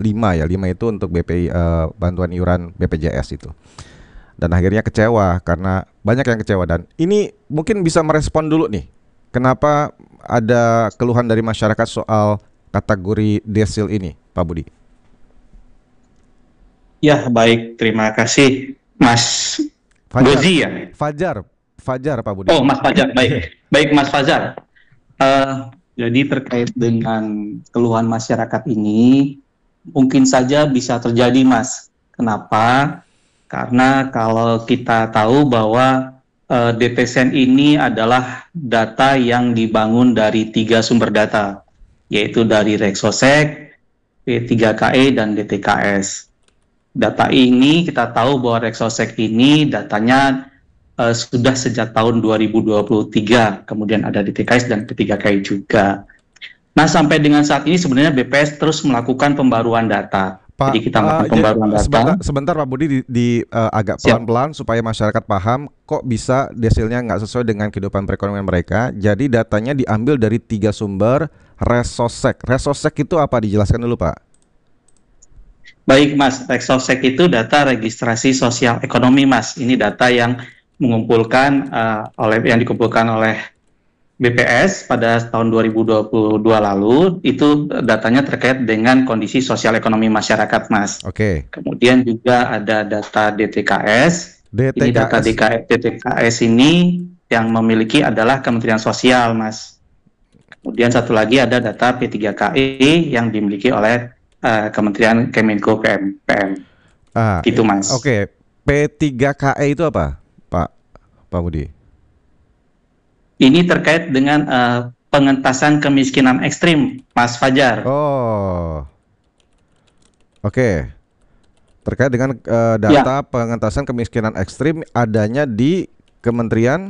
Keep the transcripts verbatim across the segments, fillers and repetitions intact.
lima ya, lima itu untuk B P I, uh, bantuan iuran B P J S itu. Dan akhirnya kecewa karena banyak yang kecewa, dan ini mungkin bisa merespon dulu nih. Kenapa ada keluhan dari masyarakat soal kategori desil ini, Pak Budi? Ya, baik, terima kasih Mas Fajar, Gozi ya. Fajar, Fajar Pak Budi. Oh, Mas Fajar, baik, baik Mas Fajar. Uh, jadi terkait dengan keluhan masyarakat ini, mungkin saja bisa terjadi, Mas. Kenapa? Karena kalau kita tahu bahwa uh, D T S E N ini adalah data yang dibangun dari tiga sumber data, yaitu dari Rexosec, P tiga K E, dan D T K S. Data ini kita tahu bahwa Rexosec ini datanya uh, sudah sejak tahun dua ribu dua puluh tiga, kemudian ada D T K S dan P tiga K I juga. Nah, sampai dengan saat ini sebenarnya B P S terus melakukan pembaruan data. Pak, Jadi kita melakukan uh, pembaruan ya, data. Sebentar, sebentar Pak Budi, di, di uh, agak pelan-pelan supaya masyarakat paham kok bisa desilnya nggak sesuai dengan kehidupan perekonomian mereka. Jadi datanya diambil dari tiga sumber Rexosec. Rexosec itu apa? Dijelaskan dulu Pak. Baik Mas, Rexosec itu data registrasi sosial ekonomi Mas. Ini data yang mengumpulkan uh, oleh yang dikumpulkan oleh B P S pada tahun dua ribu dua puluh dua lalu. Itu datanya terkait dengan kondisi sosial ekonomi masyarakat Mas. Oke. Kemudian juga ada data D T K S. D T K S. Ini data D T K S ini yang memiliki adalah Kementerian Sosial Mas. Kemudian satu lagi ada data P tiga K I yang dimiliki oleh Uh, Kementerian Kemenko P M. P M. Ah, gitu Mas. Oke, okay. P tiga K E itu apa, Pak Pak Budi? Ini terkait dengan uh, pengentasan kemiskinan ekstrim, Mas Fajar. Oh, oke. Okay. Terkait dengan uh, data ya. Pengentasan kemiskinan ekstrim adanya di Kementerian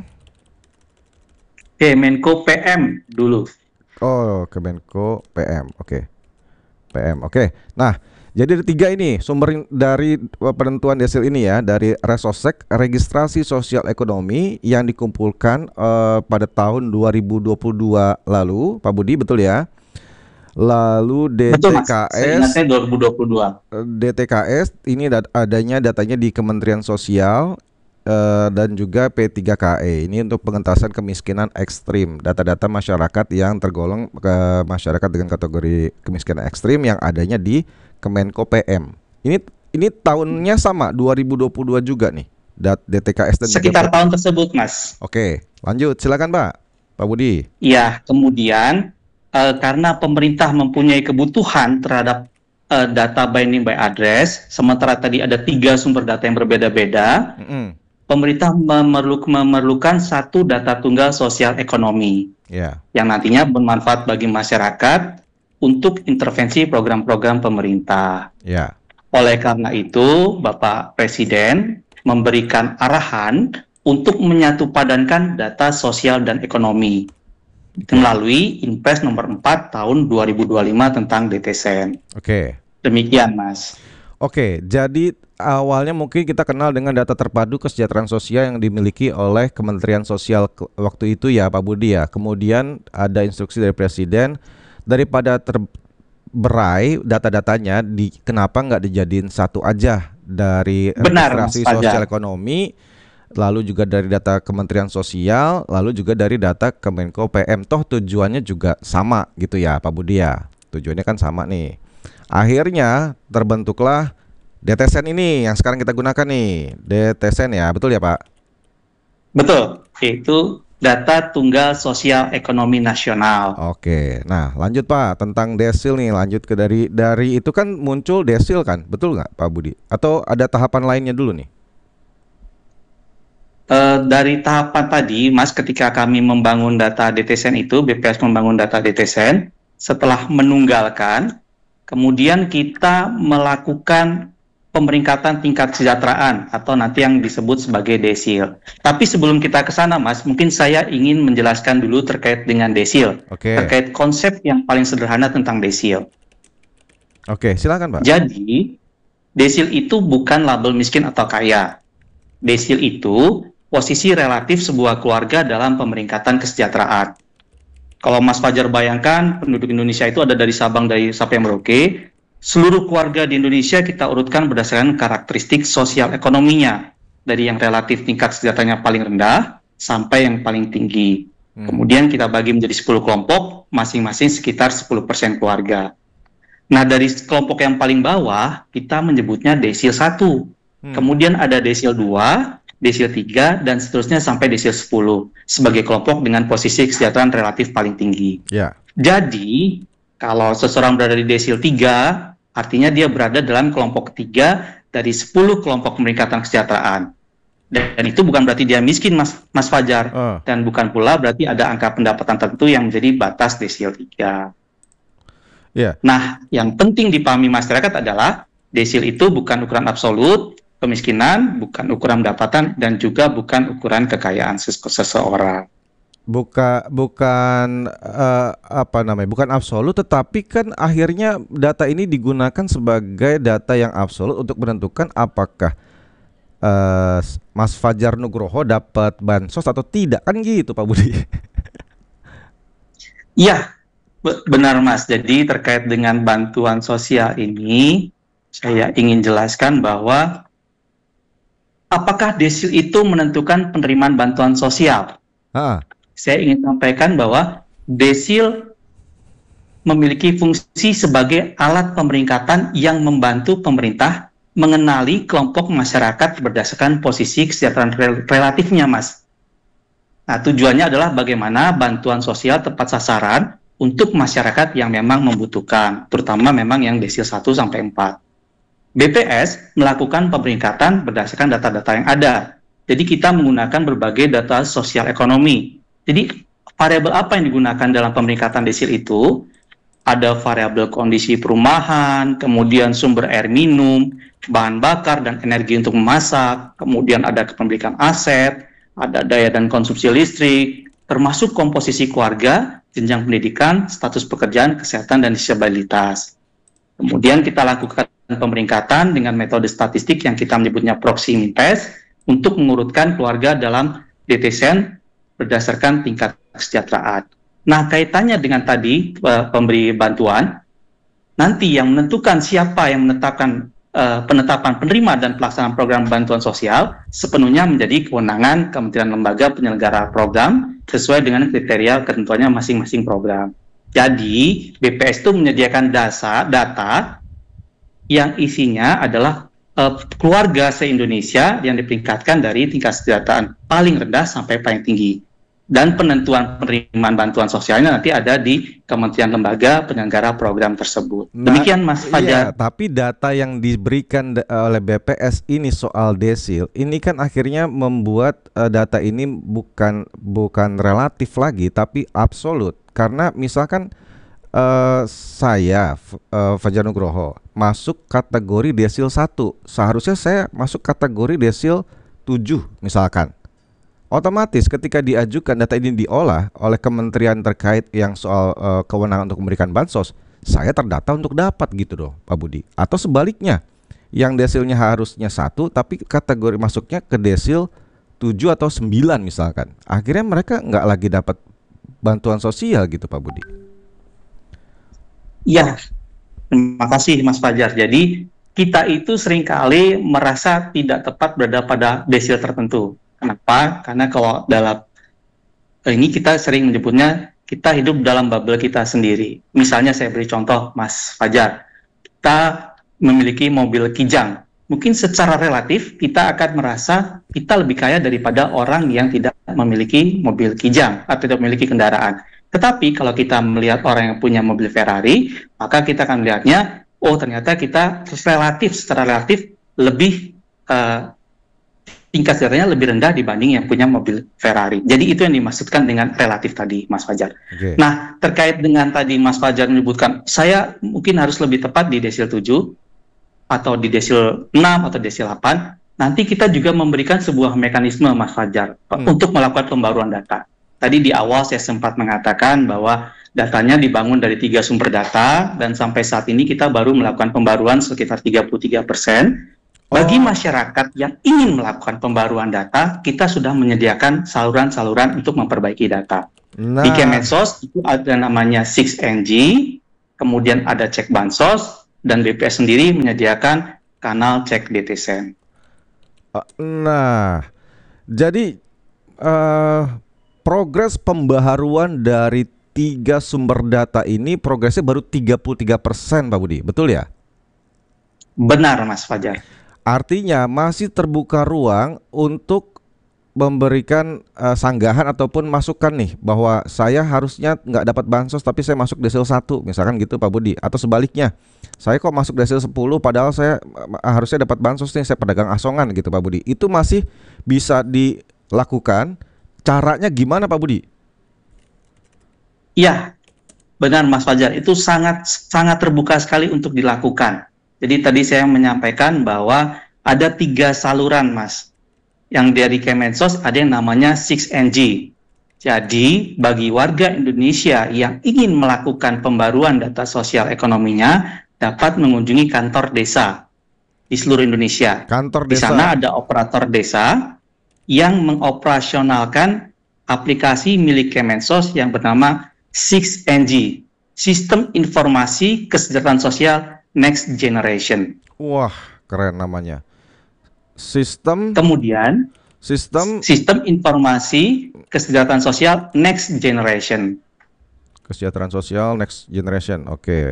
Kemenko P M dulu. Oh, Kemenko P M. Oke. Okay. P M. Oke. Nah, jadi ada tiga ini sumber dari penentuan desil ini ya, dari Rexosec, registrasi sosial ekonomi yang dikumpulkan uh, pada tahun dua ribu dua puluh dua lalu, Pak Budi, betul ya? Lalu D T K S, betul, Mas. dua ribu dua puluh dua. D T K S ini dat adanya datanya di Kementerian Sosial uh, dan juga P tiga K E. Ini untuk pengentasan kemiskinan ekstrim, data-data masyarakat yang tergolong ke masyarakat dengan kategori kemiskinan ekstrim yang adanya di Kemenko P M. Ini ini tahunnya sama dua ribu dua puluh dua juga nih. Dat D T K S dan sekitar tahun tersebut, Mas. Oke, lanjut silakan Pak. Pak Budi. Iya, kemudian uh, karena pemerintah mempunyai kebutuhan terhadap uh, data binding by address, sementara tadi ada tiga sumber data yang berbeda-beda. Mm-hmm. Pemerintah memerluk, memerlukan satu data tunggal sosial ekonomi yeah. yang nantinya bermanfaat bagi masyarakat untuk intervensi program-program pemerintah. Yeah. Oleh karena itu, Bapak Presiden memberikan arahan untuk menyatupadankan data sosial dan ekonomi melalui Inpres nomor empat tahun dua ribu dua puluh lima tentang D T S E N. Oke. Okay. Demikian, Mas. Oke, jadi awalnya mungkin kita kenal dengan data terpadu kesejahteraan sosial yang dimiliki oleh Kementerian Sosial waktu itu ya Pak Budi ya. Kemudian ada instruksi dari Presiden, daripada terberai data-datanya, di, kenapa nggak dijadiin satu aja dari registrasi sosial ekonomi, lalu juga dari data Kementerian Sosial, lalu juga dari data Kemenko P M. Toh tujuannya juga sama gitu ya Pak Budi ya. Tujuannya kan sama nih. Akhirnya terbentuklah D T S E N ini yang sekarang kita gunakan nih, D T S E N ya, betul ya Pak? Betul, itu data tunggal sosial ekonomi nasional. Oke, nah lanjut Pak tentang desil nih, lanjut ke dari dari itu kan muncul desil kan, betul nggak Pak Budi? Atau ada tahapan lainnya dulu nih? Uh, dari tahapan tadi, Mas, ketika kami membangun data D T S E N itu, B P S membangun data D T S E N, setelah menunggalkan, kemudian kita melakukan pemeringkatan tingkat kesejahteraan atau nanti yang disebut sebagai desil. Tapi sebelum kita ke sana, Mas, mungkin saya ingin menjelaskan dulu terkait dengan desil, okay. terkait konsep yang paling sederhana tentang desil. Oke, okay, silakan Pak. Jadi, desil itu bukan label miskin atau kaya. Desil itu posisi relatif sebuah keluarga dalam pemeringkatan kesejahteraan. Kalau Mas Fajar bayangkan, penduduk Indonesia itu ada dari Sabang dari sampai Merauke, seluruh keluarga di Indonesia kita urutkan berdasarkan karakteristik sosial ekonominya, dari yang relatif tingkat kesejahteranya paling rendah sampai yang paling tinggi. Hmm. Kemudian kita bagi menjadi sepuluh kelompok, masing-masing sekitar sepuluh persen keluarga. Nah, dari kelompok yang paling bawah, kita menyebutnya desil satu. Hmm. Kemudian ada desil dua, desil tiga, dan seterusnya sampai desil sepuluh, sebagai kelompok dengan posisi kesejahteraan relatif paling tinggi. Yeah. Jadi, kalau seseorang berada di desil tiga, artinya dia berada dalam kelompok ketiga dari sepuluh kelompok peningkatan kesejahteraan. Dan itu bukan berarti dia miskin, Mas, Mas Fajar. Uh. Dan bukan pula berarti ada angka pendapatan tertentu yang menjadi batas desil tiga. Yeah. Nah, yang penting dipahami masyarakat adalah desil itu bukan ukuran absolut kemiskinan, bukan ukuran pendapatan, dan juga bukan ukuran kekayaan seseorang. Buka, bukan uh, apa namanya, bukan absolut, tetapi kan akhirnya data ini digunakan sebagai data yang absolut untuk menentukan apakah uh, Mas Fajar Nugroho dapat bansos atau tidak, kan gitu Pak Budi? Iya, benar Mas. Jadi terkait dengan bantuan sosial ini, saya ingin jelaskan bahwa apakah desil itu menentukan penerimaan bantuan sosial? Ah. Saya ingin sampaikan bahwa desil memiliki fungsi sebagai alat pemeringkatan yang membantu pemerintah mengenali kelompok masyarakat berdasarkan posisi kesejahteraan rel relatifnya, Mas. Nah, tujuannya adalah bagaimana bantuan sosial tepat sasaran untuk masyarakat yang memang membutuhkan, terutama memang yang desil satu sampai empat. B P S melakukan pemeringkatan berdasarkan data-data yang ada. Jadi kita menggunakan berbagai data sosial ekonomi. Jadi variabel apa yang digunakan dalam pemeringkatan desil itu? Ada variabel kondisi perumahan, kemudian sumber air minum, bahan bakar dan energi untuk memasak, kemudian ada kepemilikan aset, ada daya dan konsumsi listrik, termasuk komposisi keluarga, jenjang pendidikan, status pekerjaan, kesehatan, dan disabilitas. Kemudian kita lakukan pemeringkatan dengan metode statistik yang kita menyebutnya proximity test untuk mengurutkan keluarga dalam D T S E N berdasarkan tingkat kesejahteraan. Nah, kaitannya dengan tadi uh, pemberi bantuan, nanti yang menentukan siapa yang menetapkan uh, penetapan penerima dan pelaksanaan program bantuan sosial sepenuhnya menjadi kewenangan Kementerian Lembaga Penyelenggara Program sesuai dengan kriteria ketentuannya masing-masing program. Jadi, B P S itu menyediakan data, data yang isinya adalah uh, keluarga se-Indonesia yang diperingkatkan dari tingkat kesejahteraan paling rendah sampai paling tinggi. Dan penentuan penerimaan bantuan sosialnya nanti ada di Kementerian Lembaga Penyelenggara Program tersebut. Nah, demikian Mas Fajar. Iya, tapi data yang diberikan oleh B P S ini soal desil, ini kan akhirnya membuat uh, data ini bukan bukan relatif lagi, tapi absolut. Karena misalkan uh, saya, uh, Fajar Nugroho, masuk kategori desil satu, seharusnya saya masuk kategori desil tujuh misalkan. Otomatis ketika diajukan data ini diolah oleh kementerian terkait yang soal uh, kewenangan untuk memberikan bansos, saya terdata untuk dapat gitu dong Pak Budi. Atau sebaliknya, yang desilnya harusnya satu tapi kategori masuknya ke desil tujuh atau sembilan misalkan. Akhirnya mereka nggak lagi dapat bantuan sosial gitu Pak Budi. Iya, terima kasih Mas Fajar. Jadi kita itu seringkali merasa tidak tepat berada pada desil tertentu. Kenapa? Karena kalau dalam ini kita sering menyebutnya kita hidup dalam bubble kita sendiri. Misalnya saya beri contoh Mas Fajar, kita memiliki mobil Kijang. Mungkin secara relatif kita akan merasa kita lebih kaya daripada orang yang tidak memiliki mobil Kijang atau tidak memiliki kendaraan. Tetapi kalau kita melihat orang yang punya mobil Ferrari, maka kita akan melihatnya, oh ternyata kita relatif, secara relatif lebih uh, tingkat kesejahteranya lebih rendah dibanding yang punya mobil Ferrari. Jadi itu yang dimaksudkan dengan relatif tadi, Mas Fajar. Okay. Nah, terkait dengan tadi Mas Fajar menyebutkan, saya mungkin harus lebih tepat di desil tujuh, atau di desil enam, atau desil delapan. Nanti kita juga memberikan sebuah mekanisme, Mas Fajar, hmm. untuk melakukan pembaruan data. Tadi di awal saya sempat mengatakan bahwa datanya dibangun dari tiga sumber data, dan sampai saat ini kita baru melakukan pembaruan sekitar tiga puluh tiga persen. Bagi masyarakat yang ingin melakukan pembaruan data, kita sudah menyediakan saluran-saluran untuk memperbaiki data. Nah. Di Kemensos itu ada namanya enam N G, kemudian ada cek bansos, dan B P S sendiri menyediakan kanal cek D T Sen. Nah, jadi uh, progres pembaharuan dari tiga sumber data ini progresnya baru tiga puluh tiga persen Pak Budi, betul ya? Benar Mas Fajar. Artinya masih terbuka ruang untuk memberikan uh, sanggahan ataupun masukan nih bahwa saya harusnya nggak dapat bansos tapi saya masuk desil satu misalkan gitu Pak Budi, atau sebaliknya saya kok masuk desil sepuluh padahal saya uh, harusnya dapat bansos nih, saya pedagang asongan gitu Pak Budi. Itu masih bisa dilakukan, caranya gimana Pak Budi? Iya, benar Mas Fajar, itu sangat sangat terbuka sekali untuk dilakukan. Jadi tadi saya menyampaikan bahwa ada tiga saluran Mas. Yang dari Kemensos ada yang namanya enam N G. Jadi bagi warga Indonesia yang ingin melakukan pembaruan data sosial ekonominya dapat mengunjungi kantor desa di seluruh Indonesia. Kantor desa. Di sana ada operator desa yang mengoperasionalkan aplikasi milik Kemensos yang bernama enam N G, Sistem Informasi Kesejahteraan Sosial Next Generation. Wah, keren namanya. Sistem kemudian sistem sistem informasi kesejahteraan sosial next generation. Kesejahteraan sosial next generation. Oke. Okay.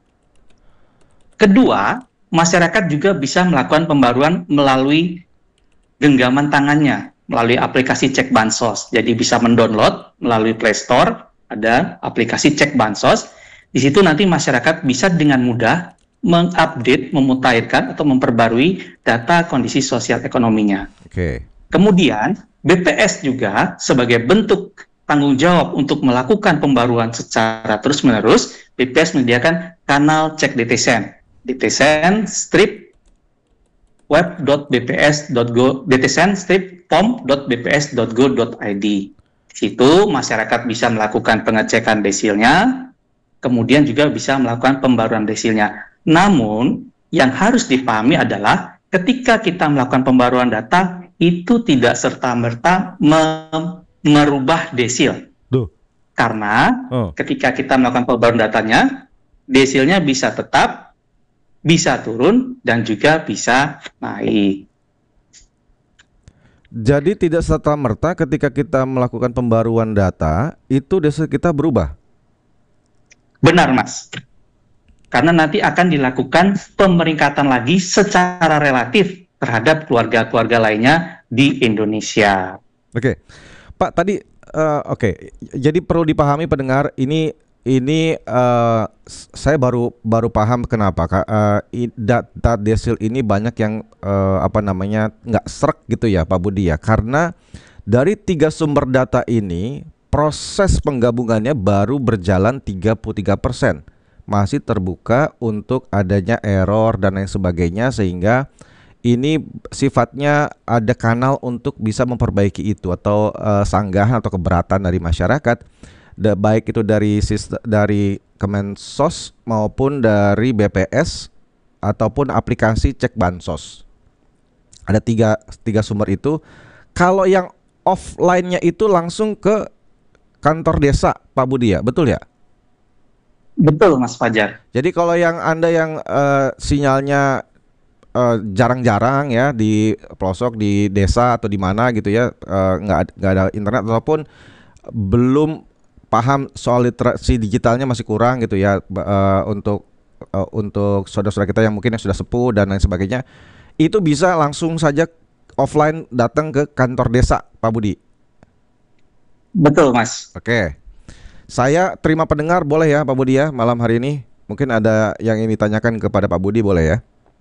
Kedua, masyarakat juga bisa melakukan pembaruan melalui genggaman tangannya, melalui aplikasi Cek Bansos. Jadi bisa mendownload melalui Play Store, ada aplikasi Cek Bansos. Di situ nanti masyarakat bisa dengan mudah mengupdate, memutairkan atau memperbarui data kondisi sosial ekonominya. Oke. Okay. Kemudian B P S juga sebagai bentuk tanggung jawab untuk melakukan pembaruan secara terus-menerus, B P S menyediakan kanal cek D T Sen. D T Sen strip web dot b p s dot go D T Sen strip pom dot b p s dot go dot i d. Di situ masyarakat bisa melakukan pengecekan desilnya, kemudian juga bisa melakukan pembaruan desilnya. Namun, yang harus dipahami adalah ketika kita melakukan pembaruan data, itu tidak serta-merta me- merubah desil. Duh. Karena oh. ketika kita melakukan pembaruan datanya, desilnya bisa tetap, bisa turun, dan juga bisa naik. Jadi tidak serta-merta ketika kita melakukan pembaruan data, itu desil kita berubah? Benar, Mas. Karena nanti akan dilakukan pemeringkatan lagi secara relatif terhadap keluarga-keluarga lainnya di Indonesia. Oke, Pak tadi uh, oke, okay. Jadi perlu dipahami pendengar ini ini uh, saya baru baru paham kenapa uh, data desil ini banyak yang uh, apa namanya nggak srek gitu ya Pak Budi ya, karena dari tiga sumber data ini proses penggabungannya baru berjalan tiga puluh tiga persen. Masih terbuka untuk adanya error dan lain sebagainya, sehingga ini sifatnya ada kanal untuk bisa memperbaiki itu atau uh, sanggahan atau keberatan dari masyarakat, da, baik itu dari sistem, dari Kemensos maupun dari B P S ataupun aplikasi Cek Bansos. Ada tiga, tiga sumber itu. Kalau yang offline-nya itu langsung ke kantor desa Pak Budi ya, betul ya? Betul Mas Fajar. Jadi kalau yang Anda yang uh, sinyalnya uh, jarang-jarang ya di pelosok di desa atau di mana gitu ya, uh, nggak nggak ada internet ataupun belum paham soal literasi digitalnya masih kurang gitu ya, uh, untuk uh, untuk saudara-saudara kita yang mungkin yang sudah sepuh dan lain sebagainya, itu bisa langsung saja offline datang ke kantor desa Pak Budi. Betul Mas. Oke. Saya terima pendengar boleh ya Pak Budi ya malam hari ini. Mungkin ada yang ingin ditanyakan kepada Pak Budi boleh ya?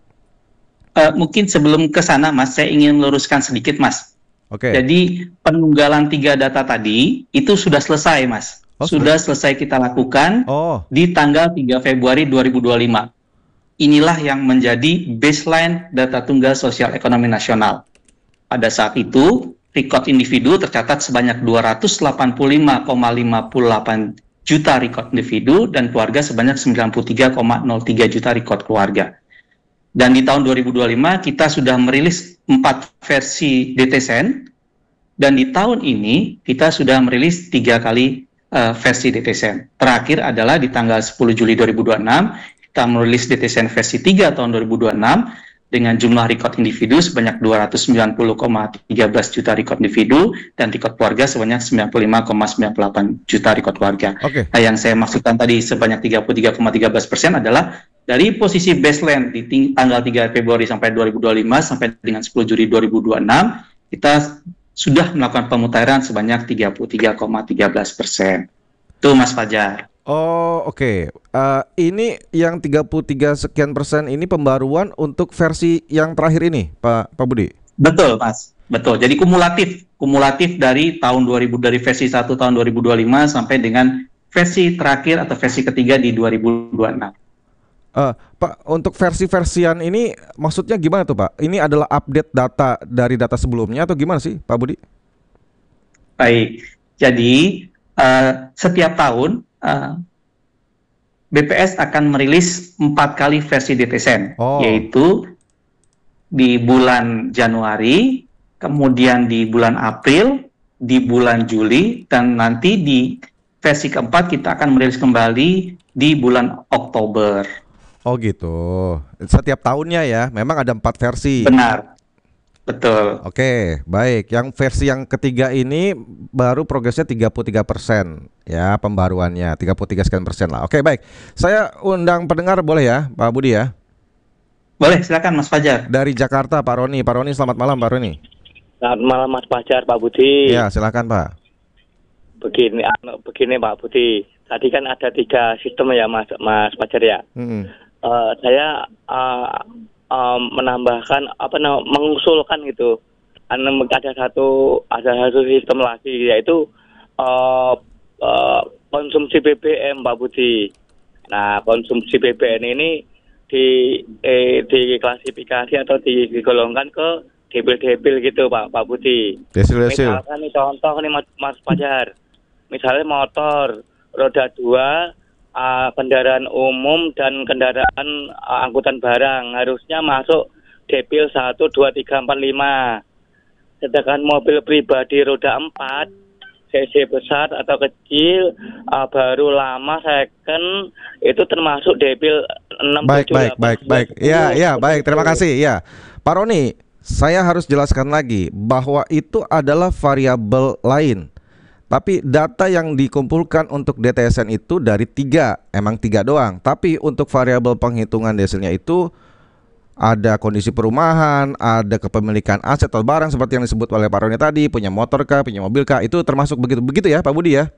Uh, mungkin sebelum ke sana Mas, saya ingin meluruskan sedikit Mas. Oke. Jadi penunggalan tiga data tadi itu sudah selesai Mas. Oh, sudah selesai kita lakukan oh. di tanggal tiga Februari dua ribu dua puluh lima. Inilah yang menjadi baseline data tunggal sosial ekonomi nasional. Pada saat itu record individu tercatat sebanyak dua ratus delapan puluh lima koma lima delapan juta record individu dan keluarga sebanyak sembilan puluh tiga koma nol tiga juta record keluarga. Dan di tahun dua ribu dua puluh lima kita sudah merilis empat versi D T Sen, dan di tahun ini kita sudah merilis tiga kali uh, versi D T Sen. Terakhir adalah di tanggal sepuluh Juli dua ribu dua puluh enam kita merilis D T S N versi tiga tahun dua ribu dua puluh enam dengan jumlah record individu sebanyak dua ratus sembilan puluh koma tiga belas juta record individu dan record keluarga sebanyak sembilan puluh lima koma sembilan puluh delapan juta record keluarga. Oke. Nah, yang saya maksudkan tadi sebanyak tiga puluh tiga koma tiga belas persen adalah dari posisi baseline di ting- tanggal tiga Februari sampai dua ribu dua puluh lima sampai dengan sepuluh Juli dua ribu dua puluh enam, kita sudah melakukan pemutahiran sebanyak tiga puluh tiga koma tiga belas persen. Itu Mas Fajar. Oh, oke. Okay. Uh, ini yang tiga puluh tiga sekian persen ini pembaruan untuk versi yang terakhir ini, Pak Pak Budi. Betul, Mas. Betul. Jadi kumulatif, kumulatif dari tahun dua ribu dari versi satu tahun dua ribu dua puluh lima sampai dengan versi terakhir atau versi ketiga di dua ribu dua puluh enam. Uh, Pak, untuk versi-versian ini maksudnya gimana tuh, Pak? Ini adalah update data dari data sebelumnya atau gimana sih, Pak Budi? Baik. Jadi uh, setiap tahun uh, B P S akan merilis empat kali versi D T S N, oh. yaitu di bulan Januari, kemudian di bulan April, di bulan Juli, dan nanti di versi keempat kita akan merilis kembali di bulan Oktober. Oh gitu. Setiap tahunnya ya, memang ada empat versi. Benar. Betul. Oke, baik. Yang versi yang ketiga ini baru progresnya tiga puluh tiga persen ya, pembaruannya tiga puluh tiga sekian persen lah. Oke, baik. Saya undang pendengar boleh ya, Pak Budi ya? Boleh, silakan Mas Fajar. Dari Jakarta, Pak Roni. Pak Roni, selamat malam Pak Roni. Selamat malam Mas Fajar, Pak Budi. Ya, silakan Pak. Begini, begini Pak Budi. Tadi kan ada tiga sistem ya Mas Mas Fajar ya. Hmm. Uh, saya uh, um, menambahkan apa namanya mengusulkan gitu. Ada satu ada satu sistem lagi yaitu uh, uh, konsumsi B B M Pak Budi. Nah, konsumsi B B M ini di eh, diklasifikasi atau digolongkan ke debil-debil gitu Pak Pak Budi. Desil-desil. Misalkan nih contoh nih Mas, Mas Fajar. Misalnya motor roda dua, uh, kendaraan umum dan kendaraan uh, angkutan barang harusnya masuk debil satu, dua, tiga, empat, lima. Sedangkan mobil pribadi roda empat, C C besar atau kecil, uh, baru lama second itu termasuk debil enam, Baik, tujuh, baik, delapan, baik, baik. Ya, ya, baik. Terima kasih. Ya, Pak Roni, saya harus jelaskan lagi bahwa itu adalah variabel lain. Tapi data yang dikumpulkan untuk D T S N itu dari tiga, emang tiga doang. Tapi untuk variabel penghitungan desilnya itu ada kondisi perumahan, ada kepemilikan aset atau barang seperti yang disebut oleh Pak Roni tadi, punya motor kah, punya mobil kah, itu termasuk begitu begitu ya Pak Budi ya?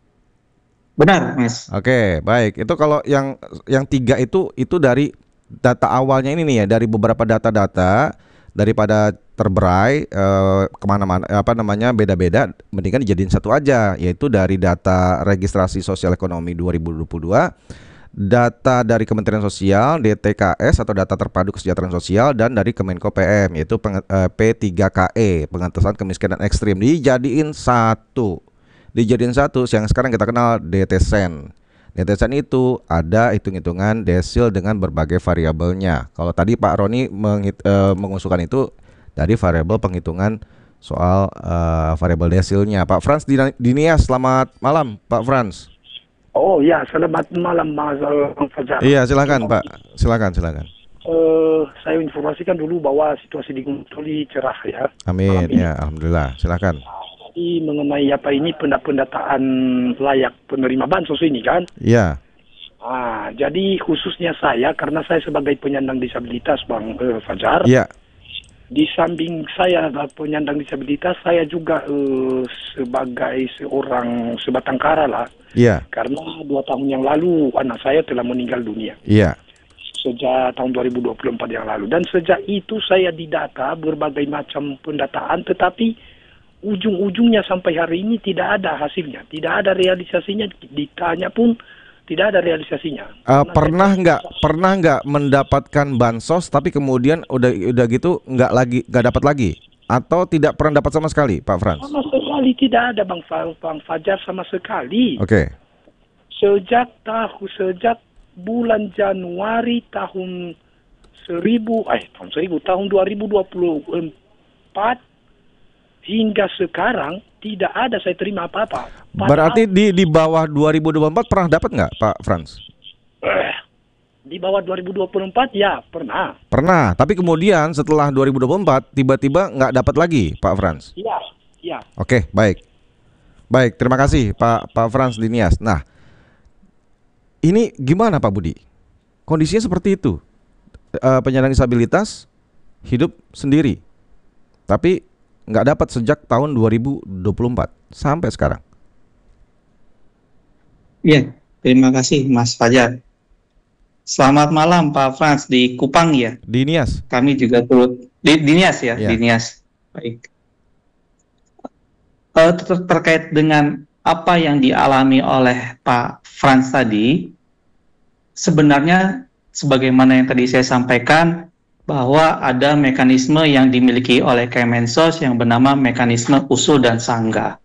Benar, Mas. Oke, baik. Itu kalau yang yang tiga itu itu dari data awalnya ini nih ya, dari beberapa data-data daripada terberai eh, kemana-mana apa namanya beda-beda, mendingan dijadiin satu aja, yaitu dari data registrasi sosial ekonomi dua ribu dua puluh dua, data dari Kementerian Sosial D T K S atau data terpadu kesejahteraan sosial, dan dari Kemenko P M yaitu peng, eh, P tiga K E pengentasan kemiskinan ekstrim, dijadiin satu dijadiin satu yang sekarang kita kenal D T S N. D T S N itu ada hitung-hitungan desil dengan berbagai variabelnya. Kalau tadi Pak Roni menghit, uh, mengusulkan itu dari variabel penghitungan soal uh, variabel desilnya. Pak Frans Dinias, selamat malam Pak Frans. Oh ya, selamat malam Mas Fajar. Iya, silakan Pak. Silakan, silakan. Uh, saya informasikan dulu bahwa situasi di Gunung Toli cerah ya. Amin. Ya, alhamdulillah. Silakan. Jadi mengenai apa ini pendataan layak penerima bansos ini kan? Iya. Ah, jadi khususnya saya karena saya sebagai penyandang disabilitas Bang uh, Fajar. Iya. Di samping saya penyandang disabilitas, saya juga uh, sebagai seorang sebatang kara lah. Iya. Karena dua tahun yang lalu anak saya telah meninggal dunia. Iya. Sejak tahun dua ribu dua puluh empat yang lalu. Dan sejak itu saya didata berbagai macam pendataan, tetapi ujung-ujungnya sampai hari ini tidak ada hasilnya, tidak ada realisasinya. Ditanya pun tidak ada realisasinya. Uh, pernah nggak pernah nggak mendapatkan bansos tapi kemudian udah udah gitu nggak lagi nggak dapat lagi, atau tidak pernah dapat sama sekali Pak Frans? Sama sekali tidak ada Bang Bang Fajar, sama sekali. Oke. Okay. Sejak tahun sejak bulan Januari tahun seribu eh tahun seribu tahun dua ribu dua puluh empat hingga sekarang tidak ada saya terima apa-apa. Berarti di di bawah dua ribu dua puluh empat pernah dapat nggak Pak Frans? Eh, Di bawah dua ribu dua puluh empat ya pernah. Pernah, tapi kemudian setelah dua ribu dua puluh empat tiba-tiba nggak dapat lagi, Pak Frans. Iya, iya. Oke, baik. Baik, terima kasih Pak Pak Frans di Nias. Nah, ini gimana Pak Budi? Kondisinya seperti itu. E, penyandang disabilitas hidup sendiri, tapi nggak dapat sejak tahun dua ribu dua puluh empat sampai sekarang. Iya, terima kasih Mas Fajar. Selamat malam Pak Frans di Kupang ya. Di Nias. Kami juga turut di, di Nias ya, Ya. di Nias. Baik. Uh, ter terkait dengan apa yang dialami oleh Pak Frans tadi, sebenarnya sebagaimana yang tadi saya sampaikan bahwa ada mekanisme yang dimiliki oleh Kemensos yang bernama mekanisme usul dan sanggah.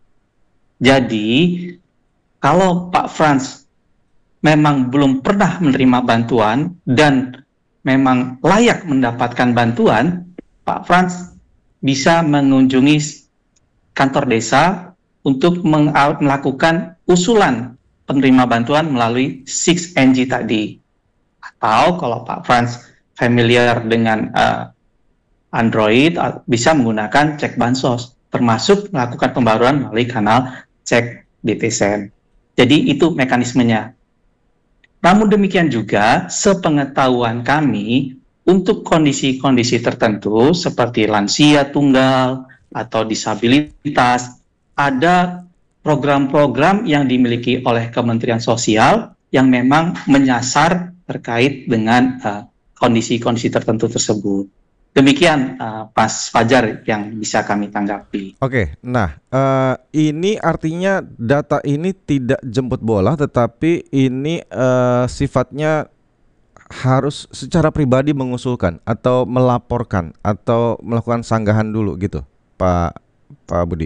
Jadi, kalau Pak Frans memang belum pernah menerima bantuan dan memang layak mendapatkan bantuan, Pak Frans bisa mengunjungi kantor desa untuk melakukan usulan penerima bantuan melalui enam N G tadi. Atau kalau Pak Frans familiar dengan uh, Android, bisa menggunakan cek bansos, termasuk melakukan pembaruan melalui kanal cek D T Sen. Jadi itu mekanismenya. Namun demikian juga, sepengetahuan kami, untuk kondisi-kondisi tertentu seperti lansia tunggal atau disabilitas, ada program-program yang dimiliki oleh Kementerian Sosial yang memang menyasar terkait dengan kondisi-kondisi uh, tertentu tersebut. Demikian uh, Mas Fajar yang bisa kami tanggapi. Oke, nah uh, ini artinya data ini tidak jemput bola, tetapi ini uh, sifatnya harus secara pribadi mengusulkan atau melaporkan atau melakukan sanggahan dulu gitu, Pak Pak Budi.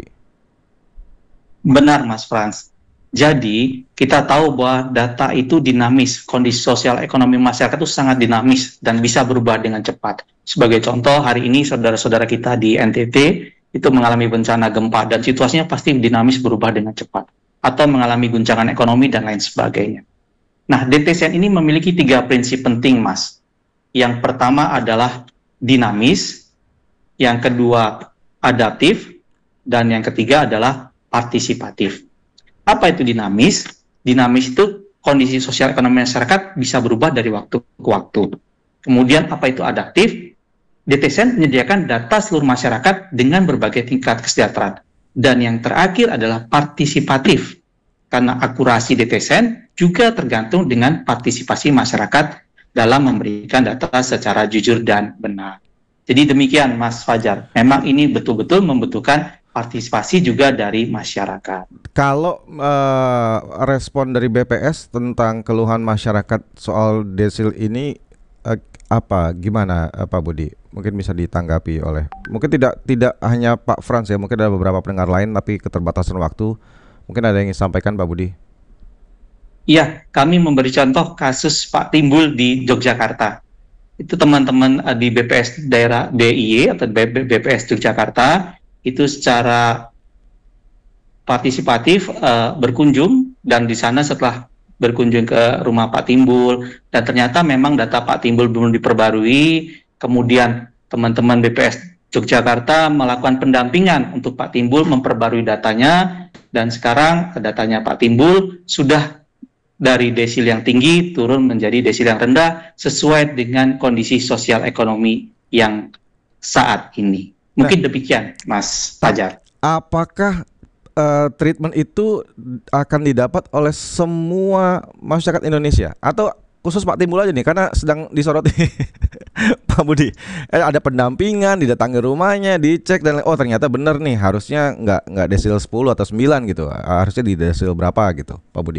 Benar Mas Frans. Jadi kita tahu bahwa data itu dinamis, kondisi sosial ekonomi masyarakat itu sangat dinamis dan bisa berubah dengan cepat. Sebagai contoh, hari ini saudara-saudara kita di N T T itu mengalami bencana gempa dan situasinya pasti dinamis berubah dengan cepat, atau mengalami guncangan ekonomi dan lain sebagainya. Nah, D T Sen ini memiliki tiga prinsip penting, Mas. Yang pertama adalah dinamis, yang kedua adaptif, dan yang ketiga adalah partisipatif. Apa itu dinamis? Dinamis itu kondisi sosial ekonomi masyarakat bisa berubah dari waktu ke waktu. Kemudian apa itu adaptif? D T Sen menyediakan data seluruh masyarakat dengan berbagai tingkat kesejahteraan. Dan yang terakhir adalah partisipatif. Karena akurasi D T Sen juga tergantung dengan partisipasi masyarakat dalam memberikan data secara jujur dan benar. Jadi demikian Mas Fajar. Memang ini betul-betul membutuhkan partisipasi juga dari masyarakat. Kalau uh, respon dari B P S tentang keluhan masyarakat soal desil ini uh, apa, gimana uh, Pak Budi? Mungkin bisa ditanggapi oleh, mungkin tidak tidak hanya Pak Frans ya, mungkin ada beberapa pendengar lain, tapi keterbatasan waktu. Mungkin ada yang ingin sampaikan Pak Budi? Iya, kami memberi contoh kasus Pak Timbul di Yogyakarta. Itu teman-teman uh, di B P S daerah B I Y atau B P S Yogyakarta itu secara partisipatif uh, berkunjung, dan di sana setelah berkunjung ke rumah Pak Timbul dan ternyata memang data Pak Timbul belum diperbarui, kemudian teman-teman B P S Yogyakarta melakukan pendampingan untuk Pak Timbul memperbarui datanya, dan sekarang datanya Pak Timbul sudah dari desil yang tinggi turun menjadi desil yang rendah sesuai dengan kondisi sosial ekonomi yang saat ini. Mungkin nah, demikian, Mas Fajar. Apakah uh, treatment itu akan didapat oleh semua masyarakat Indonesia atau khusus Pak Timbul aja nih, karena sedang disoroti Pak Budi? Eh, ada pendampingan, didatangi rumahnya, dicek dan oh ternyata benar nih, harusnya nggak nggak desil sepuluh atau sembilan gitu, harusnya di desil berapa gitu, Pak Budi?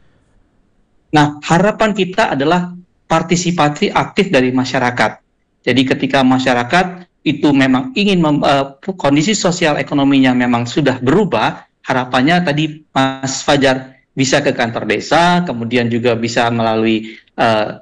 Nah, harapan kita adalah partisipasi aktif dari masyarakat. Jadi ketika masyarakat itu memang ingin mem, uh, kondisi sosial ekonominya memang sudah berubah, harapannya tadi Mas Fajar bisa ke kantor desa, kemudian juga bisa melalui uh,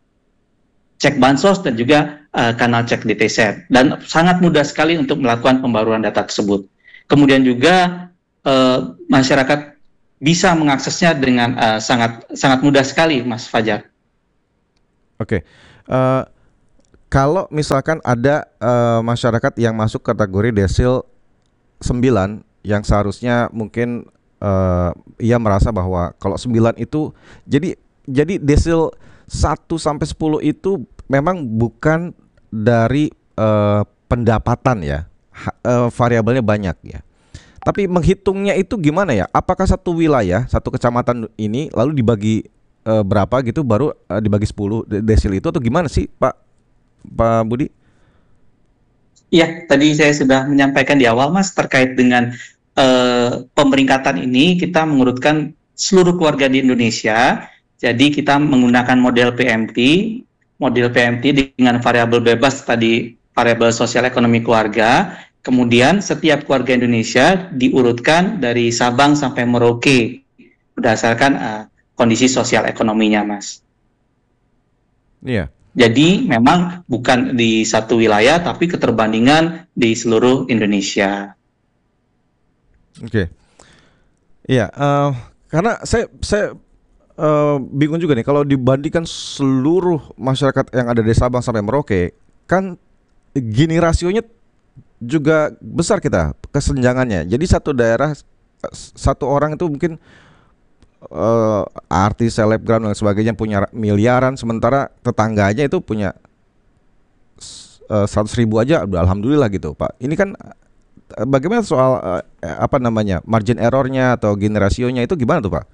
cek bansos dan juga uh, kanal cek D T Sen, dan sangat mudah sekali untuk melakukan pembaruan data tersebut. Kemudian juga uh, masyarakat bisa mengaksesnya dengan uh, sangat sangat mudah sekali, Mas Fajar. Oke. Eh, kalau misalkan ada eh, masyarakat yang masuk kategori desil sembilan yang seharusnya mungkin eh, ia merasa bahwa kalau sembilan itu jadi jadi desil satu sampai sepuluh itu memang bukan dari eh, pendapatan ya. Ha- eh, variabelnya banyak ya. Tapi menghitungnya itu gimana ya? Apakah satu wilayah, satu kecamatan ini lalu dibagi eh, berapa gitu baru eh, dibagi sepuluh de- desil itu atau gimana sih, Pak Pak Budi? Iya, tadi saya sudah menyampaikan di awal, Mas, terkait dengan eh, pemeringkatan ini, kita mengurutkan seluruh keluarga di Indonesia. Jadi kita menggunakan model P M T, model P M T dengan variabel bebas tadi, variabel sosial ekonomi keluarga. Kemudian setiap keluarga Indonesia diurutkan dari Sabang sampai Merauke berdasarkan eh, kondisi sosial ekonominya, Mas. Iya. Jadi memang bukan di satu wilayah, tapi keterbandingan di seluruh Indonesia. Oke. Iya, eh, karena saya saya eh, bingung juga nih kalau dibandingkan seluruh masyarakat yang ada di Sabang sampai Merauke, kan gini rasionya juga besar kita kesenjangannya. Jadi satu daerah s- satu orang itu mungkin eh, artis, selebgram dan sebagainya punya ra- miliaran, sementara tetangganya itu punya s- eh, seratus ribu aja, udah alhamdulillah gitu, Pak. Ini kan eh, bagaimana soal eh, apa namanya margin errornya atau gini rasionya itu gimana tuh, Pak?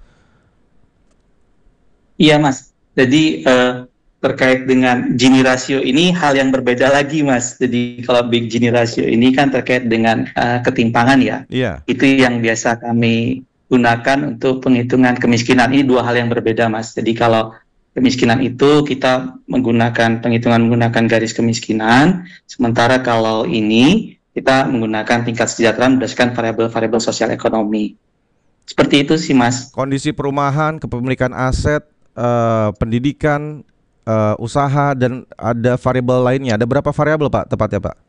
Iya, Mas. Jadi eh, terkait dengan Gini rasio ini hal yang berbeda lagi, Mas. Jadi kalau Big Gini rasio ini kan terkait dengan eh, ketimpangan ya. Iya. Itu yang biasa kami gunakan untuk penghitungan kemiskinan. Ini dua hal yang berbeda, Mas. Jadi kalau kemiskinan itu kita menggunakan penghitungan menggunakan garis kemiskinan, sementara kalau ini kita menggunakan tingkat kesejahteraan berdasarkan variabel-variabel sosial ekonomi. Seperti itu sih, Mas. Kondisi perumahan, kepemilikan aset, eh, pendidikan, eh, usaha dan ada variabel lainnya. Ada berapa variabel, Pak, tepatnya, Pak?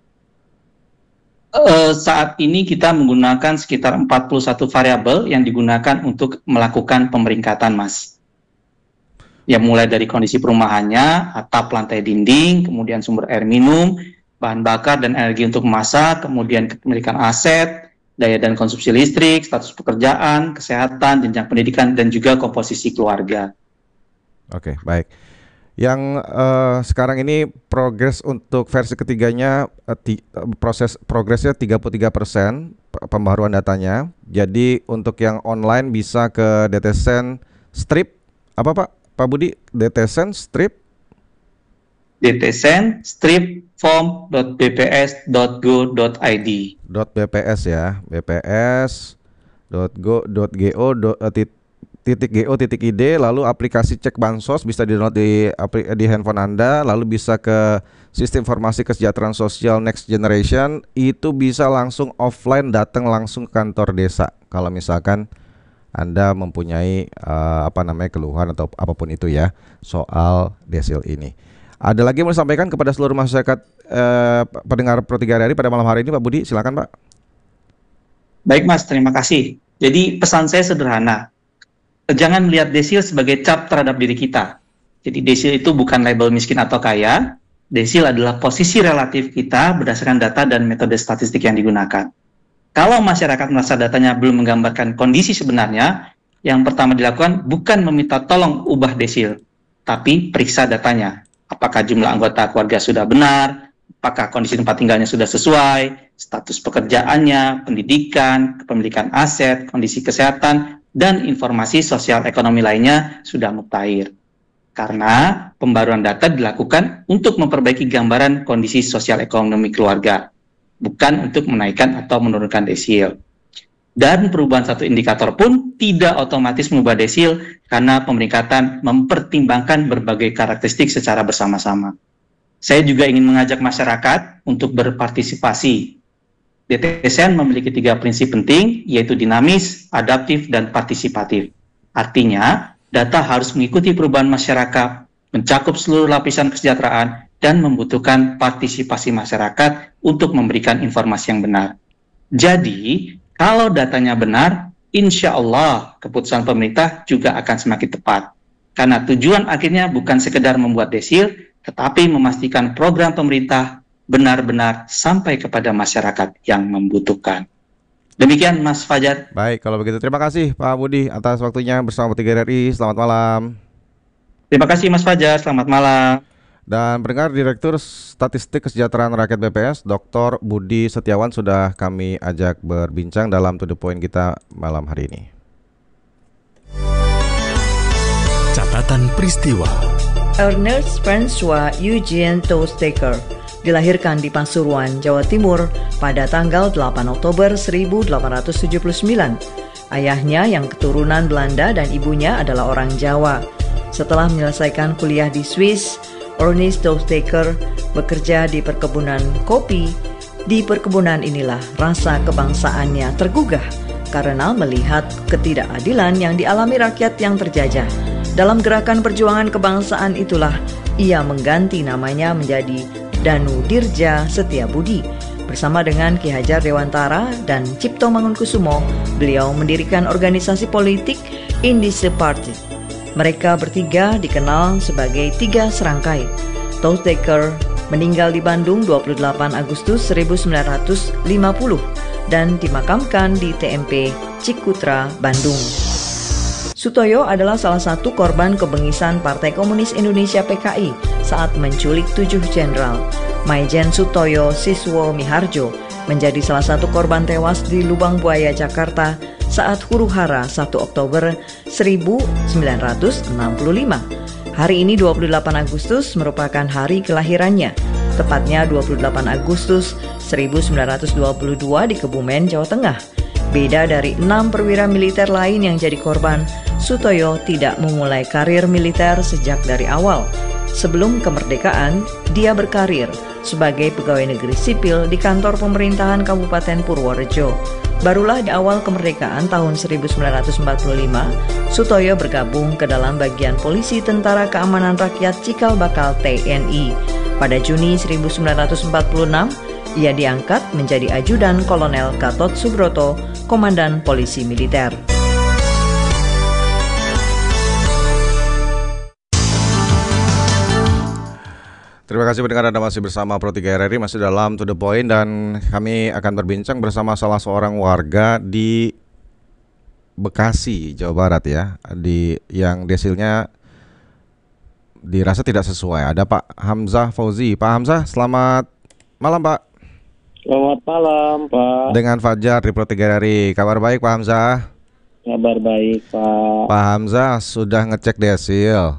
Eh, saat ini kita menggunakan sekitar empat puluh satu variabel yang digunakan untuk melakukan pemeringkatan, Mas. Ya, mulai dari kondisi perumahannya, atap, lantai, dinding, kemudian sumber air minum, bahan bakar dan energi untuk memasak, kemudian kepemilikan aset, daya dan konsumsi listrik, status pekerjaan, kesehatan, jenjang pendidikan, dan juga komposisi keluarga. Oke, baik. Yang eh, sekarang ini progres untuk versi ketiganya eh, ti- eh, proses progresnya tiga puluh tiga persen pe- pembaruan datanya. Jadi untuk yang online bisa ke DTSen strip apa, Pak? Pak Budi, DTSen strip dtsen strip form dot b p s dot go dot i d. .bps ya, bps dot go dot go dot tit- titik go titik id, lalu aplikasi cek bansos bisa di-download di apli- di handphone Anda, lalu bisa ke sistem informasi kesejahteraan sosial next generation, itu bisa langsung offline datang langsung ke kantor desa kalau misalkan Anda mempunyai eh, apa namanya keluhan atau apapun itu ya soal desil ini. Ada lagi yang mau disampaikan kepada seluruh masyarakat eh, pendengar Pro tiga Hari pada malam hari ini, Pak Budi, silakan, Pak. Baik, Mas, terima kasih. Jadi pesan saya sederhana. Jangan melihat desil sebagai cap terhadap diri kita. Jadi desil itu bukan label miskin atau kaya. Desil adalah posisi relatif kita berdasarkan data dan metode statistik yang digunakan. Kalau masyarakat merasa datanya belum menggambarkan kondisi sebenarnya, yang pertama dilakukan bukan meminta tolong ubah desil, tapi periksa datanya. Apakah jumlah anggota keluarga sudah benar, apakah kondisi tempat tinggalnya sudah sesuai, status pekerjaannya, pendidikan, kepemilikan aset, kondisi kesehatan, dan informasi sosial ekonomi lainnya sudah mutakhir. Karena pembaruan data dilakukan untuk memperbaiki gambaran kondisi sosial ekonomi keluarga, bukan untuk menaikkan atau menurunkan desil. Dan perubahan satu indikator pun tidak otomatis mengubah desil karena pemeringkatan mempertimbangkan berbagai karakteristik secara bersama-sama. Saya juga ingin mengajak masyarakat untuk berpartisipasi. DTSen memiliki tiga prinsip penting, yaitu dinamis, adaptif, dan partisipatif. Artinya, data harus mengikuti perubahan masyarakat, mencakup seluruh lapisan kesejahteraan, dan membutuhkan partisipasi masyarakat untuk memberikan informasi yang benar. Jadi, kalau datanya benar, insya Allah keputusan pemerintah juga akan semakin tepat. Karena tujuan akhirnya bukan sekedar membuat desil, tetapi memastikan program pemerintah benar-benar sampai kepada masyarakat yang membutuhkan. Demikian Mas Fajar. Baik, kalau begitu terima kasih Pak Budi atas waktunya bersama tiga R I. Selamat malam. Terima kasih Mas Fajar, selamat malam. Dan pendengar, Direktur Statistik Kesejahteraan Rakyat B P S, Doktor Budi Setiawan sudah kami ajak berbincang dalam To The Point kita malam hari ini. Catatan peristiwa. Ernest François Eugene Toastaker dilahirkan di Pasuruan, Jawa Timur pada tanggal delapan Oktober seribu delapan ratus tujuh puluh sembilan. Ayahnya yang keturunan Belanda dan ibunya adalah orang Jawa. Setelah menyelesaikan kuliah di Swiss, Ernest Toastaker bekerja di perkebunan kopi. Di perkebunan inilah rasa kebangsaannya tergugah karena melihat ketidakadilan yang dialami rakyat yang terjajah. Dalam gerakan perjuangan kebangsaan itulah ia mengganti namanya menjadi Danu Dirja Setiabudi. Bersama dengan Ki Hajar Dewantara dan Cipto Mangunkusumo, beliau mendirikan organisasi politik Indise Party. Mereka bertiga dikenal sebagai Tiga Serangkai. Toastaker meninggal di Bandung dua puluh delapan Agustus seribu sembilan ratus lima puluh dan dimakamkan di T M P Cikutra, Bandung. Sutoyo adalah salah satu korban kebengisan Partai Komunis Indonesia P K I saat menculik tujuh jenderal. Maijen Sutoyo Siswo Miharjo menjadi salah satu korban tewas di Lubang Buaya, Jakarta saat huru-hara satu Oktober seribu sembilan ratus enam puluh lima. Hari ini dua puluh delapan Agustus merupakan hari kelahirannya. Tepatnya dua puluh delapan Agustus seribu sembilan ratus dua puluh dua di Kebumen, Jawa Tengah. Beda dari enam perwira militer lain yang jadi korban, Sutoyo tidak memulai karir militer sejak dari awal. Sebelum kemerdekaan, dia berkarir sebagai pegawai negeri sipil di kantor pemerintahan Kabupaten Purworejo. Barulah di awal kemerdekaan tahun seribu sembilan ratus empat puluh lima, Sutoyo bergabung ke dalam bagian polisi Tentara Keamanan Rakyat Cikal Bakal T N I. Pada Juni seribu sembilan ratus empat puluh enam, ia diangkat menjadi ajudan Kolonel Gatot Subroto, Komandan Polisi Militer. Terima kasih pendengar, Anda masih bersama Pro tiga R I, masih dalam To The Point, dan kami akan berbincang bersama salah seorang warga di Bekasi, Jawa Barat ya, di yang desilnya dirasa tidak sesuai. Ada Pak Hamzah Fauzi. Pak Hamzah, selamat malam Pak. Selamat malam Pak. Dengan Fajar di Pro tiga R I. Kabar baik Pak Hamzah? Kabar baik Pak. Pak Hamzah sudah ngecek desil?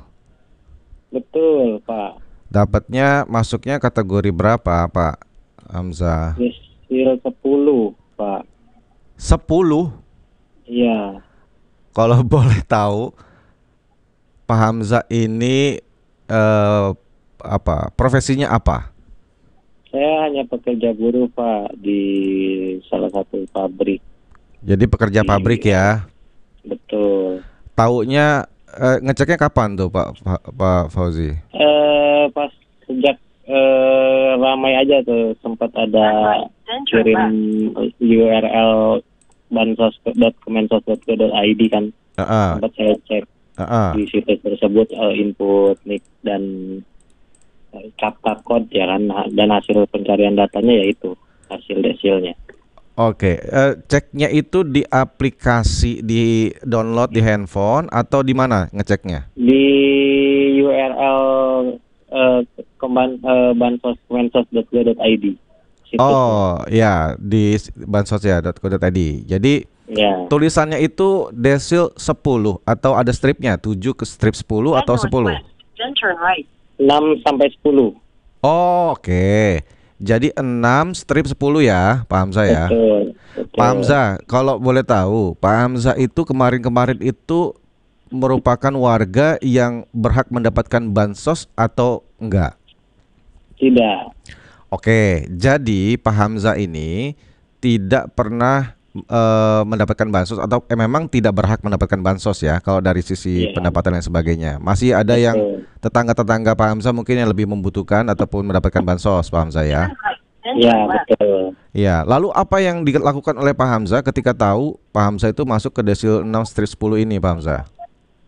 Betul Pak. Dapatnya masuknya kategori berapa Pak Hamzah? Desil sepuluh Pak. sepuluh? Iya. Kalau boleh tahu, Pak Hamzah ini eh, apa? Profesinya apa? Saya hanya pekerja buruh Pak di salah satu pabrik. Jadi pekerja pabrik ya? Betul. Taunya eh, ngeceknya kapan tuh Pak Pak, Pak Fauzi? Eh pas sejak eh, ramai aja tuh sempat ada kirim U R L bansos dot kemensos dot co dot i d kan. Uh-uh. Sempat saya cek Uh-uh. di situs tersebut uh, input nik dan uh, captcha code ya kan, dan hasil pencarian datanya yaitu hasil desilnya. Oke, uh, ceknya itu di aplikasi, di download di handphone atau di mana ngeceknya? Di U R L uh, keban, uh, bansos kemensos dot co dot i d. Situsnya. Oh ya, di bansos ya dot co dot i d. Jadi ya. Tulisannya itu desil sepuluh atau ada stripnya, tujuh ke strip sepuluh atau sepuluh? enam sampai sepuluh. Oh, oke. Okay. Jadi enam strip sepuluh ya, Pak Hamzah ya. Betul, betul. Pak Hamzah, kalau boleh tahu, Pak Hamzah itu kemarin-kemarin itu merupakan warga yang berhak mendapatkan bansos atau enggak? Tidak. Oke, jadi Pak Hamzah ini tidak pernah Uh, mendapatkan bansos atau eh, memang tidak berhak mendapatkan bansos ya, kalau dari sisi yeah. pendapatan dan sebagainya. Masih ada Betul. yang tetangga-tetangga Pak Hamzah mungkin yang lebih membutuhkan ataupun mendapatkan bansos, Pak Hamzah ya. Iya, betul. Ya, lalu apa yang dilakukan oleh Pak Hamzah ketika tahu Pak Hamzah itu masuk ke desil enam strip sepuluh ini, Pak Hamzah?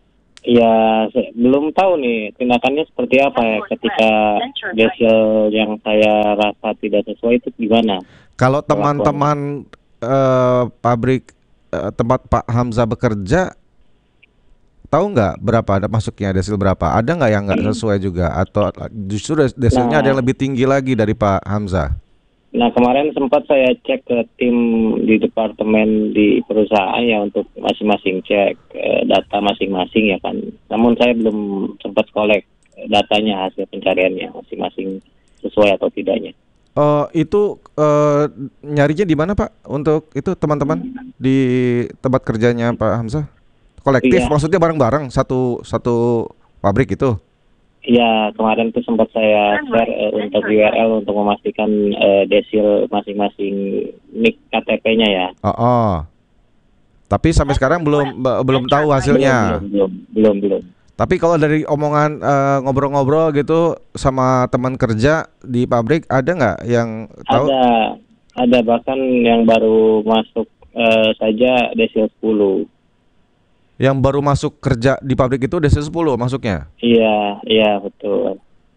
Ya, saya belum tahu nih tindakannya seperti apa ya ketika desil yang saya rasa tidak sesuai itu gimana. Kalau teman-teman uh, pabrik uh, tempat Pak Hamzah bekerja, tahu nggak berapa ada masuknya desil berapa? Ada nggak yang nggak sesuai juga? Atau justru desilnya Nah, ada yang lebih tinggi lagi dari Pak Hamzah? Nah, kemarin sempat saya cek ke tim di departemen di perusahaan ya untuk masing-masing cek eh, data masing-masing ya kan. Namun saya belum sempat kolek datanya hasil pencariannya masing-masing sesuai atau tidaknya. Oh, itu uh, nyarinya di mana Pak? Untuk itu teman-teman di tempat kerjanya Pak Hamzah? Kolektif, Iya. maksudnya bareng-bareng satu satu pabrik itu? Ya, kemarin tuh sempat saya share eh, untuk U R L untuk memastikan eh, desil masing-masing nik K T P-nya ya. Oh, oh. Tapi sampai sekarang belum be- belum tahu hasilnya. Belum, belum, belum, belum. Tapi kalau dari omongan eh, ngobrol-ngobrol gitu sama teman kerja di pabrik, ada nggak yang tahu? Ada, ada bahkan yang baru masuk eh, saja desil sepuluh. Yang baru masuk kerja di pabrik itu desil sepuluh masuknya? Iya, iya betul.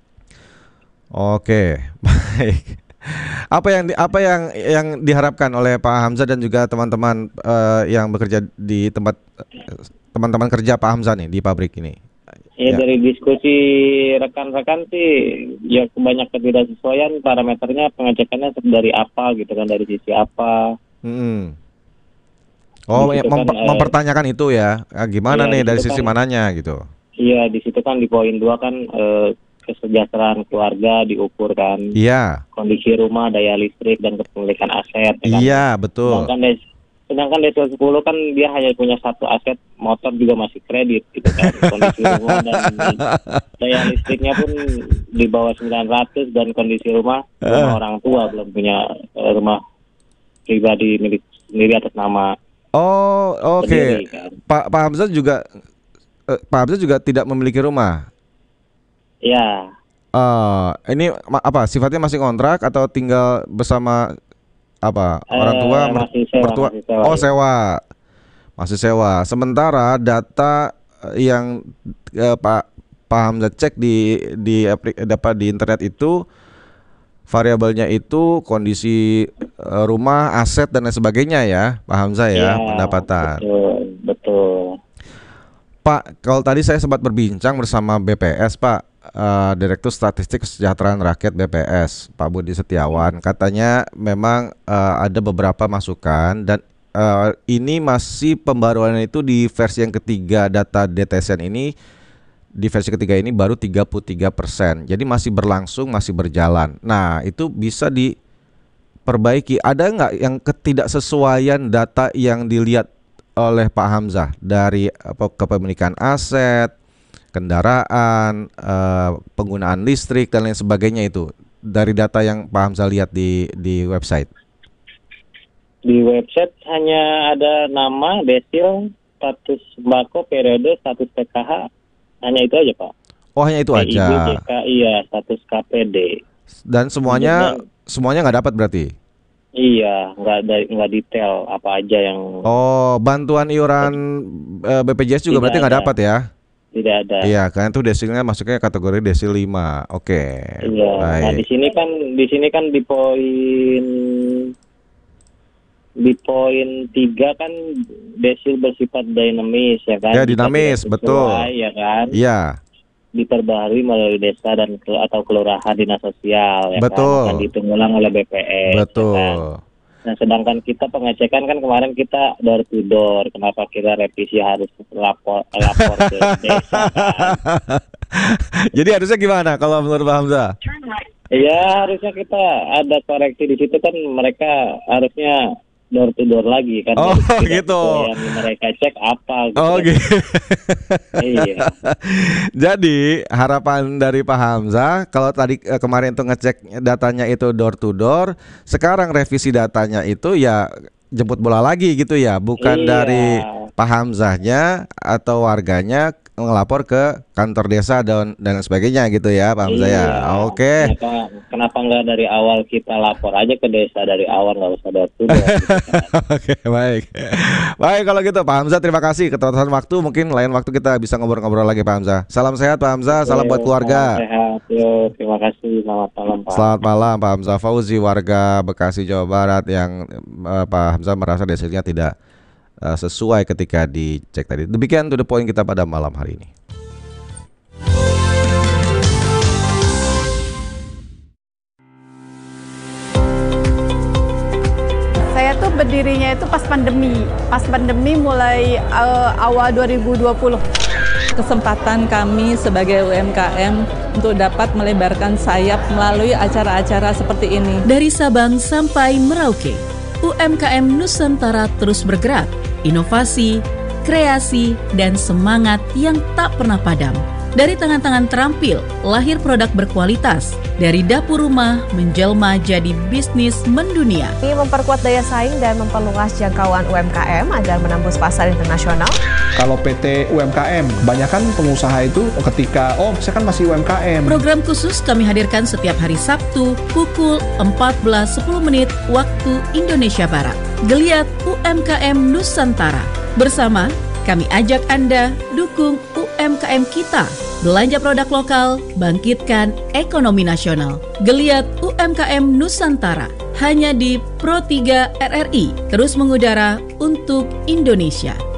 Oke, baik. Apa yang di- apa yang yang diharapkan oleh Pak Hamzah dan juga teman-teman eh, yang bekerja di tempat eh, teman-teman kerja Pak Hamzah nih di pabrik ini? Ya, Ya. dari diskusi rekan-rekan sih ya kebanyakan ketidaksesuaian parameternya pengecekannya dari apa gitu kan, dari sisi apa. Mm-mm. Oh, Di ya, situ kan, mem- eh, mempertanyakan itu ya. Ah, gimana Iya, nih di dari situ sisi kan- mananya gitu? Iya, di situ kan di poin dua kan eh, kesejahteraan keluarga diukur kan, Iya. kondisi rumah, daya listrik dan kepemilikan aset. Ya kan? Iya, betul. Sedangkan des sedangkan desil sepuluh kan dia hanya punya satu aset, motor juga masih kredit gitu kan. Kondisi rumah dan daya listriknya pun di bawah sembilan ratus dan kondisi rumah rumah Eh. orang tua, belum punya eh, rumah pribadi milik sendiri atas nama Oh, oke. sendiri kan. Pak Pak Hamzah juga eh, Pak Hamzah juga tidak memiliki rumah. Ya, Eh, ini ma- apa? Sifatnya masih kontrak atau tinggal bersama apa? Orang tua, Eh, mer- masih sewa, mertua? masih sewa, Oh, iya. sewa. Masih sewa. Sementara data eh, yang eh, Pak Pak Hamzah cek di di aplik- dapat di internet itu variabelnya itu kondisi eh, rumah, aset dan lain sebagainya ya, Pak Hamzah ya, Iya, pendapatan. Betul, betul. Pak, kalau tadi saya sempat berbincang bersama B P S, Pak, eh, Direktur Statistik Kesejahteraan Rakyat B P S, Pak Budi Setiawan, katanya memang eh, ada beberapa masukan dan eh, ini masih pembaruan itu di versi yang ketiga data D T S N ini. Di versi ketiga ini baru tiga puluh tiga persen. Jadi masih berlangsung, masih berjalan. Nah, itu bisa diperbaiki. Ada nggak yang ketidaksesuaian data yang dilihat oleh Pak Hamzah dari apa, kepemilikan aset, kendaraan, eh, penggunaan listrik dan lain sebagainya itu dari data yang Pak Hamzah lihat di di website? Di website hanya ada nama, desil, status sembako, periode, status P K H. Hanya itu aja, Pak. Oh, hanya itu P I B, aja. J K, iya, status K P D. Dan semuanya semuanya nggak dapat berarti? Iya, nggak ada nggak detail apa aja yang Oh, bantuan iuran eh, B P J S juga Tidak berarti nggak ada. dapat ya? tidak ada. Iya, karena itu desilnya masuknya kategori desil lima. Oke. Iya. Nah, di Baik. sini kan di sini kan di poin di poin tiga kan desil bersifat dinamis ya kan. Ya, Jika dinamis, tidak betul. sesuai, ya kan. Iya, Diperbaharui melalui desa dan ke, atau kelurahan dinas sosial ya Betul. kan, akan dihitung ulang oleh B P S. ya kan. betul. Nah, sedangkan kita pengecekan kan kemarin kita door to door. Kenapa kita revisi harus lapor lapor ke desa kan? Jadi harusnya gimana kalau menurut Pak Hamzah? Ya harusnya kita ada koreksi di situ kan, mereka harusnya door to door lagi kan. Oh, Tidak gitu. sesuai yang mereka cek apa gitu. Oh kan. gitu. Iya. Jadi harapan dari Pak Hamzah kalau tadi eh, kemarin tuh ngecek datanya itu door to door, sekarang revisi datanya itu ya jemput bola lagi gitu ya, bukan Iya. dari Pak Hamzahnya atau warganya ngelapor ke kantor desa dan dan sebagainya gitu ya, Pak Hamzah ya. Oke. Kenapa kenapa nggak dari awal kita lapor aja ke desa dari awal, nggak usah door to door, gitu kan. Oke, baik. Baik kalau gitu Pak Hamzah, terima kasih keterbatasan waktu. Mungkin lain waktu kita bisa ngobrol-ngobrol lagi Pak Hamzah. Salam sehat Pak Hamzah, salam buat keluarga. Salam sehat, yo, terima kasih, selamat malam Pak. Selamat malam Pak Hamzah Fauzi, warga Bekasi Jawa Barat yang uh, Pak Hamzah merasa hasilnya tidak Uh, sesuai ketika dicek tadi. Demikian to the point kita pada malam hari ini. Saya tuh berdirinya itu pas pandemi. Pas pandemi mulai uh, awal dua ribu dua puluh. Kesempatan kami sebagai U M K M untuk dapat melebarkan sayap melalui acara-acara seperti ini. Dari Sabang sampai Merauke, U M K M Nusantara terus bergerak, inovasi, kreasi, dan semangat yang tak pernah padam. Dari tangan-tangan terampil, lahir produk berkualitas. Dari dapur rumah, menjelma jadi bisnis mendunia. Ini memperkuat daya saing dan memperluas jangkauan U M K M agar menembus pasar internasional. Kalau P T U M K M, kebanyakan pengusaha itu ketika, oh saya kan masih U M K M. Program khusus kami hadirkan setiap hari Sabtu pukul empat belas sepuluh menit waktu Indonesia Barat. Geliat U M K M Nusantara. Bersama, kami ajak Anda dukung U M K M kita. Belanja produk lokal, bangkitkan ekonomi nasional. Geliat U M K M Nusantara. Hanya di Pro tiga R R I. Terus mengudara untuk Indonesia.